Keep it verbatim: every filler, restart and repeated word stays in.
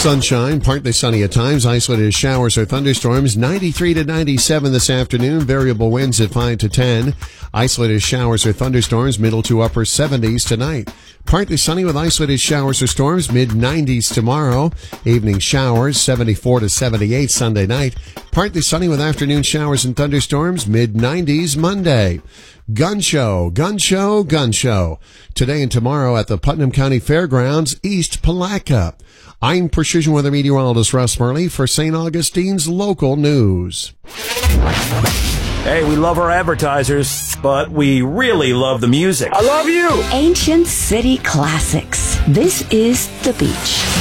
Sunshine, partly sunny at times, isolated showers or thunderstorms, ninety-three to ninety-seven this afternoon, variable winds at five to ten, isolated showers or thunderstorms, middle to upper seventies tonight. Partly sunny with isolated showers or storms, mid nineties tomorrow, evening showers, seventy-four to seventy-eight Sunday night, partly sunny with afternoon showers and thunderstorms, mid nineties Monday. Gun show, gun show, gun show. Today and tomorrow at the Putnam County Fairgrounds, East Palatka. I'm Precision Weather Meteorologist Russ Murley for Saint Augustine's Local News. Hey, we love our advertisers, but we really love the music. I love you! Ancient City Classics. This is The Beach.